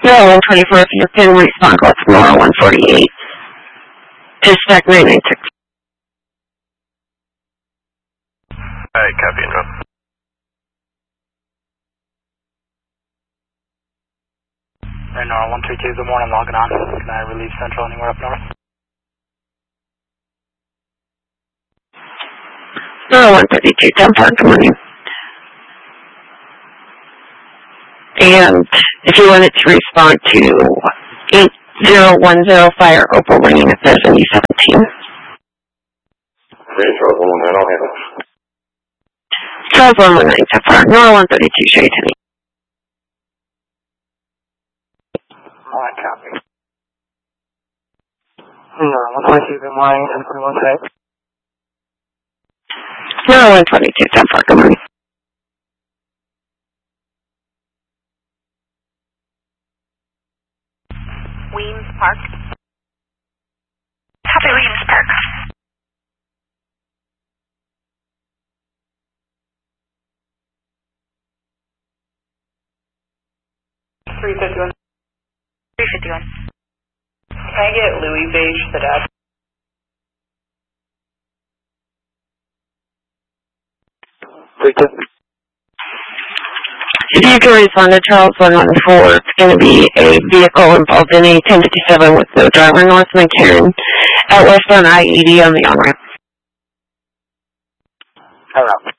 No, 124, if you can respond, go to Nora 148. Dispatch 996. Alright, copy and roll. Right, Nora 132, good morning, logging on. Can I relieve Central anywhere up north? Nora 132, 10 Park, good morning. And if you wanted to respond to 8010 Fire Opal Lane at Thursday 17. Charles 119, I'll handle it. Charles 119, 10 Park, Nora 132, show you to me. Alright, copy. Nora 122, good morning, 1021 Nora 122, 10 Park, good morning. Weems Park. Copy, Weems Park. $351. $351. Can I get Louis Beige, the dad? If you can respond to Charles 114, it's going to be a vehicle involved in a 1057 with the driver North McCarran at westbound I-80 on the on-ramp. Alright.